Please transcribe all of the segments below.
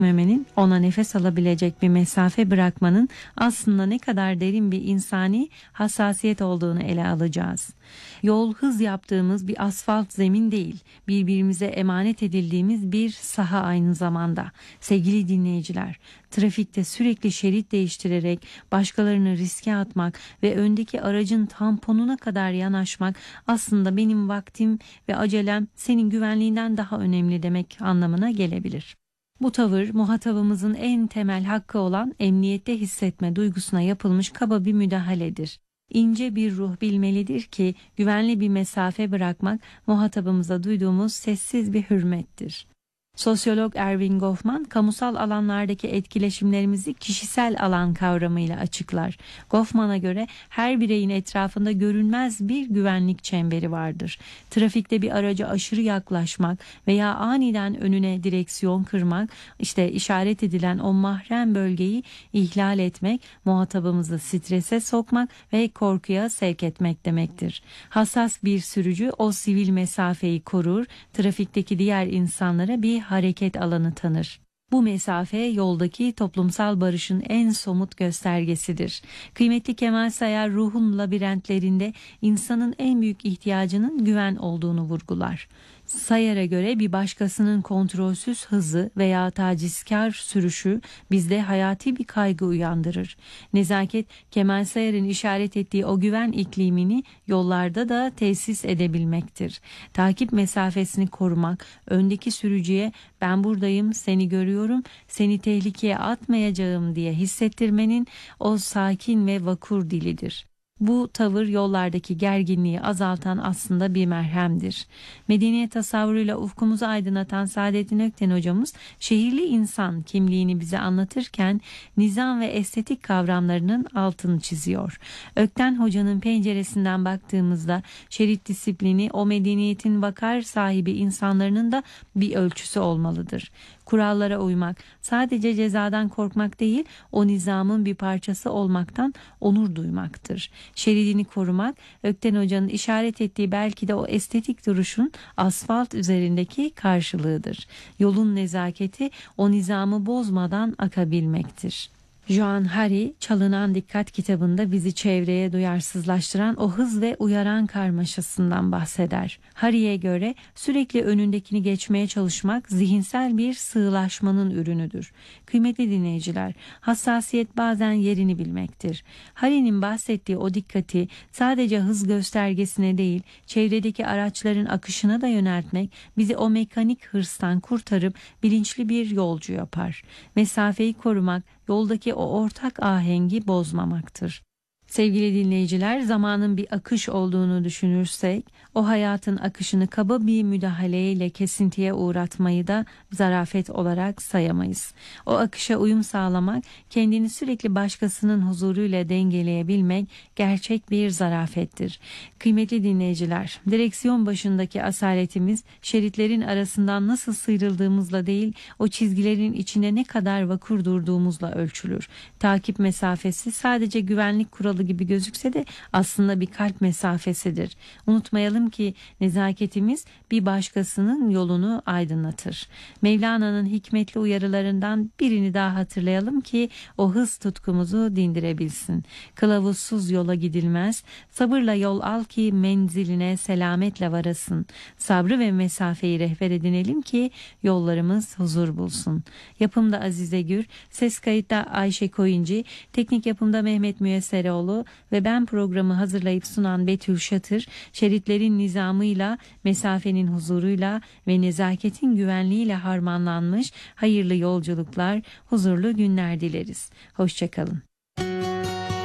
Memenin ona nefes alabilecek bir mesafe bırakmanın aslında ne kadar derin bir insani hassasiyet olduğunu ele alacağız. Yol hız yaptığımız bir asfalt zemin değil, birbirimize emanet edildiğimiz bir saha aynı zamanda. Sevgili dinleyiciler, trafikte sürekli şerit değiştirerek başkalarını riske atmak ve öndeki aracın tamponuna kadar yanaşmak aslında benim vaktim ve acelem senin güvenliğinden daha önemli demek anlamına gelebilir. Bu tavır muhatabımızın en temel hakkı olan emniyette hissetme duygusuna yapılmış kaba bir müdahaledir. İnce bir ruh bilmelidir ki güvenli bir mesafe bırakmak muhatabımıza duyduğumuz sessiz bir hürmettir. Sosyolog Erving Goffman, kamusal alanlardaki etkileşimlerimizi kişisel alan kavramıyla açıklar. Goffman'a göre her bireyin etrafında görünmez bir güvenlik çemberi vardır. Trafikte bir araca aşırı yaklaşmak veya aniden önüne direksiyon kırmak, işte işaret edilen o mahrem bölgeyi ihlal etmek, muhatabımızı strese sokmak ve korkuya sevk etmek demektir. Hassas bir sürücü o sivil mesafeyi korur, trafikteki diğer insanlara bir hareket alanı tanır. Bu mesafe yoldaki toplumsal barışın en somut göstergesidir. Kıymetli Kemal Sayar ruhun labirentlerinde insanın en büyük ihtiyacının güven olduğunu vurgular. Sayar'a göre bir başkasının kontrolsüz hızı veya tacizkar sürüşü bizde hayati bir kaygı uyandırır. Nezaket, Kemal Sayar'ın işaret ettiği o güven iklimini yollarda da tesis edebilmektir. Takip mesafesini korumak, öndeki sürücüye ben buradayım, seni görüyorum, seni tehlikeye atmayacağım diye hissettirmenin o sakin ve vakur dilidir. Bu tavır yollardaki gerginliği azaltan aslında bir merhemdir. Medeniyet tasavvuruyla ufkumuzu aydınlatan Saadettin Ökten hocamız şehirli insan kimliğini bize anlatırken nizam ve estetik kavramlarının altını çiziyor. Ökten hocanın penceresinden baktığımızda şerit disiplini o medeniyetin vakar sahibi insanların da bir ölçüsü olmalıdır. Kurallara uymak sadece cezadan korkmak değil, o nizamın bir parçası olmaktan onur duymaktır. Şeridini korumak, Ökten Hoca'nın işaret ettiği belki de o estetik duruşun asfalt üzerindeki karşılığıdır. Yolun nezaketi o nizamı bozmadan akabilmektir. Joan Hari, Çalınan Dikkat kitabında bizi çevreye duyarsızlaştıran o hız ve uyaran karmaşasından bahseder. Hari'ye göre sürekli önündekini geçmeye çalışmak zihinsel bir sığlaşmanın ürünüdür. Kıymetli dinleyiciler, hassasiyet bazen yerini bilmektir. Hari'nin bahsettiği o dikkati sadece hız göstergesine değil, çevredeki araçların akışına da yöneltmek bizi o mekanik hırstan kurtarıp bilinçli bir yolcu yapar. Mesafeyi korumak, yoldaki o ortak ahengi bozmamaktır. Sevgili dinleyiciler, zamanın bir akış olduğunu düşünürsek, o hayatın akışını kaba bir müdahaleyle kesintiye uğratmayı da zarafet olarak sayamayız. O akışa uyum sağlamak, kendini sürekli başkasının huzuruyla dengeleyebilmek gerçek bir zarafettir. Kıymetli dinleyiciler, direksiyon başındaki asaletimiz, şeritlerin arasından nasıl sıyrıldığımızla değil, o çizgilerin içinde ne kadar vakur durduğumuzla ölçülür. Takip mesafesi sadece güvenlik kuralı gibi gözükse de aslında bir kalp mesafesidir. Unutmayalım ki nezaketimiz bir başkasının yolunu aydınlatır. Mevlana'nın hikmetli uyarılarından birini daha hatırlayalım ki o hız tutkumuzu dindirebilsin. Kılavuzsuz yola gidilmez, sabırla yol al ki menziline selametle varasın. Sabrı ve mesafeyi rehber edinelim ki yollarımız huzur bulsun. Yapımda Azize Gür, ses kayıtta Ayşe Koyuncu, teknik yapımda Mehmet Müyesseroğlu ve ben programı hazırlayıp sunan Betül Şatır, şeritlerin nizamıyla, mesafenin huzuruyla ve nezaketin güvenliğiyle harmanlanmış hayırlı yolculuklar, huzurlu günler dileriz. Hoşçakalın.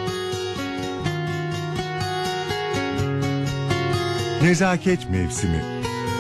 Nezaket mevsimi.